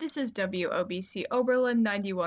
This is WOBC Oberlin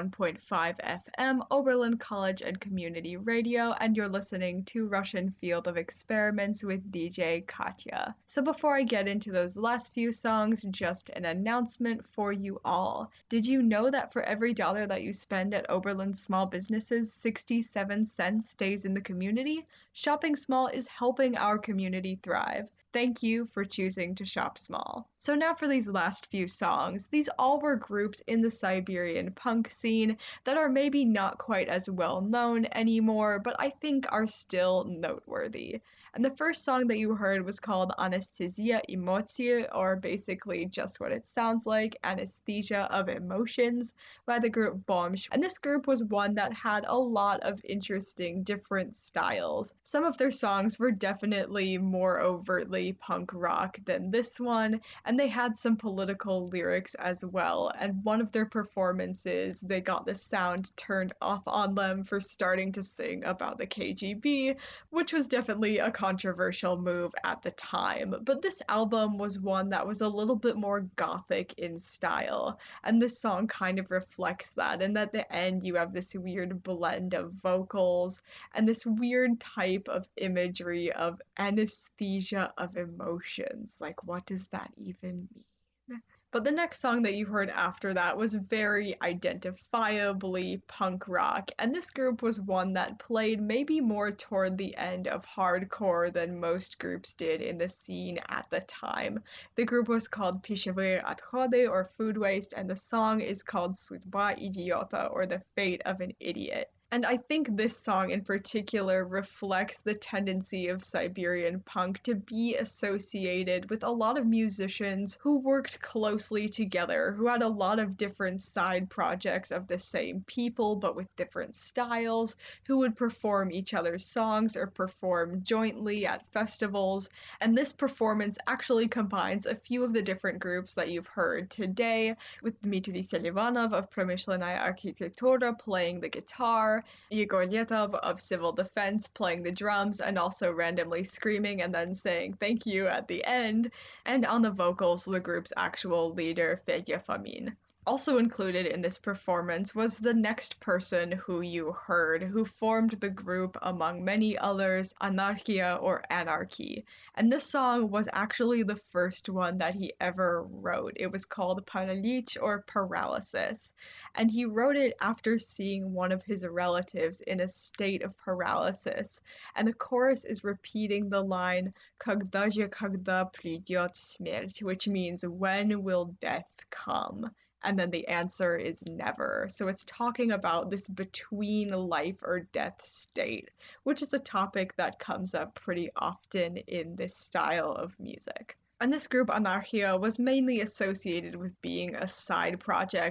91.5 FM, Oberlin College and Community Radio, and you're listening to Russian Field of Experiments with DJ Katya. So before I get into those last few songs, just an announcement for you all. Did you know that for every dollar that you spend at Oberlin small businesses, 67 cents stays in the community? Shopping small is helping our community thrive. Thank you for choosing to shop small. So now for these last few songs. These all were groups in the Siberian punk scene that are maybe not quite as well known anymore, but I think are still noteworthy. And the first song that you heard was called Anestesia Emocji, or basically just what it sounds like, Anesthesia of Emotions, by the group Bomsh. And this group was one that had a lot of interesting different styles. Some of their songs were definitely more overtly punk rock than this one, and they had some political lyrics as well. And one of their performances, they got the sound turned off on them for starting to sing about the KGB, which was definitely a controversial move at the time. But this album was one that was a little bit more gothic in style, and this song kind of reflects that. And at the end, you have this weird blend of vocals and this weird type of imagery of anesthesia of emotions. Like, what does that even mean? But the next song that you heard after that was very identifiably punk rock, and this group was one that played maybe more toward the end of hardcore than most groups did in the scene at the time. The group was called Pishevые Отходы, or Food Waste, and the song is called Судьба идиота, or The Fate of an Idiot. And I think this song in particular reflects the tendency of Siberian punk to be associated with a lot of musicians who worked closely together, who had a lot of different side projects of the same people but with different styles, who would perform each other's songs or perform jointly at festivals. And this performance actually combines a few of the different groups that you've heard today, with Dmitry Selivanov of Pромышленная архитектура playing the guitar, Igor Letov of Civil Defense playing the drums and also randomly screaming and then saying thank you at the end, and on the vocals, the group's actual leader, Fedya Fomin. Also included in this performance was the next person who you heard, who formed the group among many others, Anarchia or Anarchy. And this song was actually the first one that he ever wrote. It was called Paralich, or Paralysis. And he wrote it after seeing one of his relatives in a state of paralysis. And the chorus is repeating the line, Когда же, когда придет смерть, which means when will death come? And then the answer is never. So it's talking about this between life or death state, which is a topic that comes up pretty often in this style of music. And this group, Anarchia, was mainly associated with being a side project